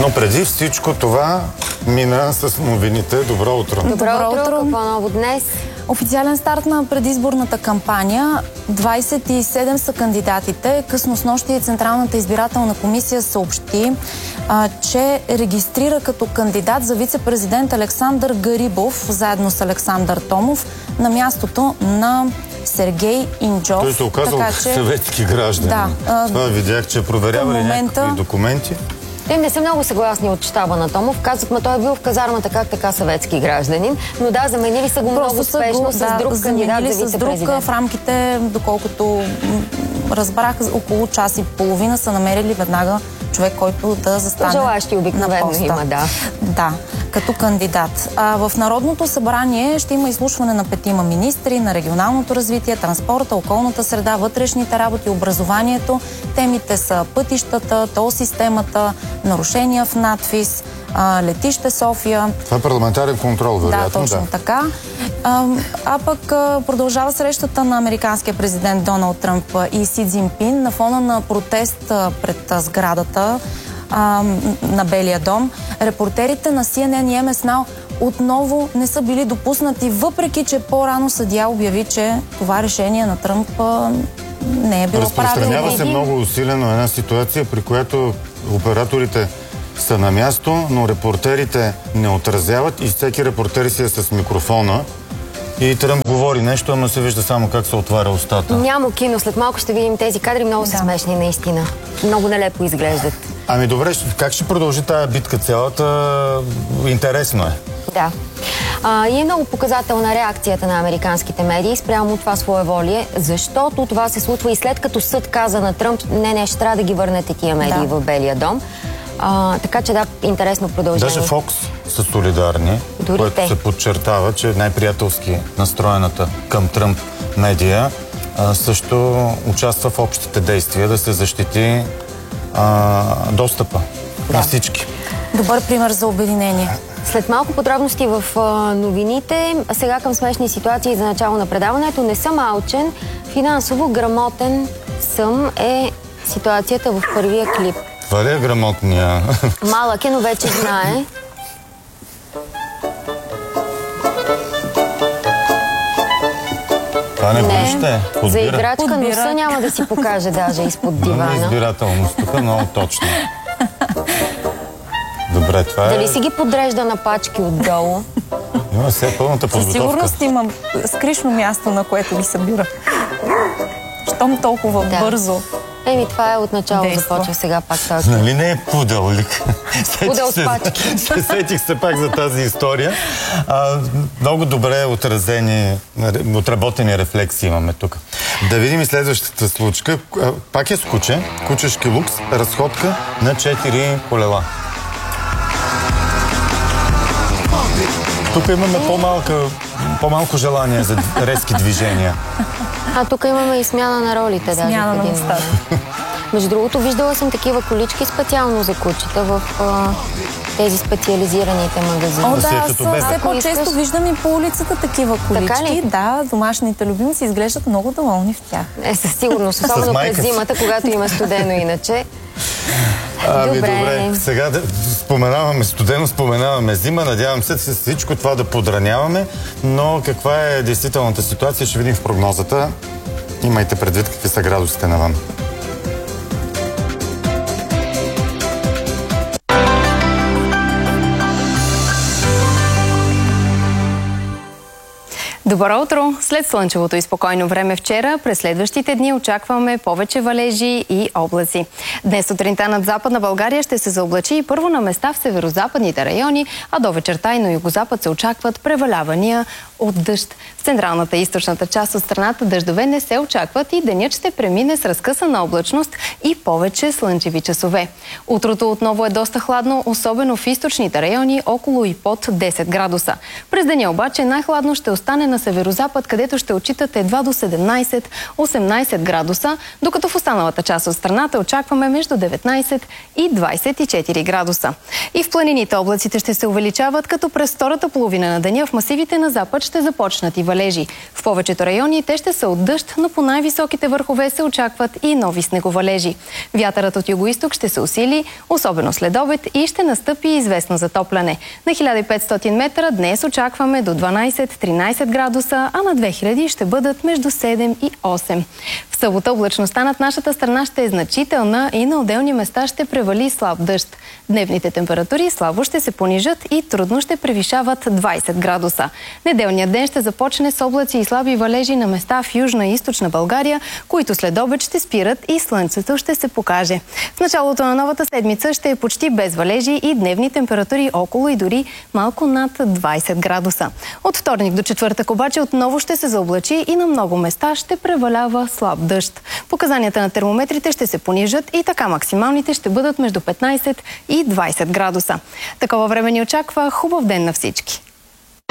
Но преди всичко това мина с новините. Добро утро! Добро утро! Какво ново днес? Официален старт на предизборната кампания. 27 са кандидатите. Късно снощи Централната избирателна комисия съобщи, че регистрира като кандидат за вице-президент Александър Гарибов, заедно с Александър Томов, на мястото на Сергей Инджов. Той се оказал съветски граждани. Да. Това видях, че проверявали някакви документи. Те не са много съгласни от щаба на Томов. Казват, той е бил в казармата как така съветски гражданин. Но да, заменили са го много успешно с друг кандидат за вице-президент. В рамките, доколкото разбрах, около час и половина са намерили веднага човек, който да застане желащи обикновено на поста. Има, да. Да, като кандидат. В Народното събрание ще има изслушване на 5 министри, на регионалното развитие, транспорта, околната среда, вътрешните работи, образованието. Темите са пътищата, тол системата, нарушения в надфис, летище София. Това е парламентарен контрол, вероятно. Да, точно така. А пък продължава срещата на американския президент Доналд Тръмп и Си Цзинпин на фона на протест пред сградата на Белия дом. Репортерите на CNN и MS Now отново не са били допуснати, въпреки че по-рано съдия обяви, че това решение на Тръмп не е било правилно. Разпространява се много усилено една ситуация, при която операторите са на място, но репортерите не отразяват и всеки репортер си е с микрофона и Тръмп говори нещо, ама се вижда само как се отваря устата. Няма кино, след малко ще видим тези кадри, много са смешни наистина. Много нелепо изглеждат. Ами добре, как ще продължи тая битка цялата? Интересно е. Да. И е много показателна реакцията на американските медии спрямо това своеволие, защото това се случва и след като съд каза на Тръмп, не, ще трябва да ги върнете тия медии в Белия дом. Така че да, интересно продължение. Даже Фокс са солидарни, което се подчертава, че най-приятелски настроената към Тръмп медия също участва в общите действия да се защити достъпа на всички. Добър пример за обединение. След малко подробности в новините, сега към смешни ситуации за начало на предаването. Не съм алчен, финансово грамотен съм е ситуацията в първия клип. Това ли е грамотния? Малък е, но вече знае. Това не гореще. За играчка носа няма да си покаже даже изпод дивана. Избирателност, тук много точно. Добре, това е... Дали си ги подрежда на пачки отдолу? Има все пълната подготовка. Със сигурност имам скришно място, на което ги събира. Щом толкова бързо. Това е отначало започва сега пак тази. Нали не е пудел? Пудел с пачки. Сетих се пак за тази история. Много добре отработени рефлекси имаме тук. Да видим и следващата случка. Пак е с куче. Кучешки лукс. Разходка на 4 колела. Тук имаме по-малко желание за резки движения. Тук имаме и смяна на ролите. Смяна на местата. Между другото, виждала съм такива колички специално за кучета в тези специализираните магазини. Аз все по-често виждам и по улицата такива колички. Да, домашните любимци изглеждат много доволни в тях. Със сигурност, особено през зимата, когато има студено иначе. Добре. Сега споменаваме студено, споменаваме зима. Надявам се всичко това да подраняваме. Но каква е действителната ситуация, ще видим в прогнозата. Имайте предвид какви са градусите навън. Добро утро! След слънчевото и спокойно време вчера, през следващите дни очакваме повече валежи и облаци. Днес сутринта над Западна България ще се заоблачи и първо на места в северозападните райони, а до вечерта и на югозапад се очакват превалявания от дъжд. В централната и източната част от страната дъждове не се очакват и денят ще премине с разкъсана облачност и повече слънчеви часове. Утрото отново е доста хладно, особено в източните райони, около и под 10 градуса. През деня обаче най-хладно ще остане на северозапад, където ще отчитат едва до 17-18 градуса, докато в останалата част от страната очакваме между 19 и 24 градуса. И в планините облаците ще се увеличават, като през втората половина на деня в масивите на запад ще започнат и валежи. В повечето райони те ще са от дъжд, но по най-високите върхове се очакват и нови снеговалежи. Вятърът от югоизток ще се усили, особено след обед, и ще настъпи известно затопляне. На 1500 метра днес очакваме до 12-13 градуса, а на 2000 ще бъдат между 7 и 8. В събота облачността над нашата страна ще е значителна и на отделни места ще превали слаб дъжд. Дневните температури слабо ще се понижат и трудно ще превишават 20 градуса. Неделният ден ще започне с облаци и слаби валежи на места в Южна и Източна България, които след обед ще спират и слънцето ще се покаже. В началото на новата седмица ще е почти без валежи и дневни температури около и дори малко над 20 градуса. От вторник до четвъртък обаче отново ще се заоблачи и на много места ще превалява слаб дъжд. Показанията на термометрите ще се понижат и така максималните ще бъдат между 15 и 20 градуса. Такова време ни очаква. Хубав ден на всички!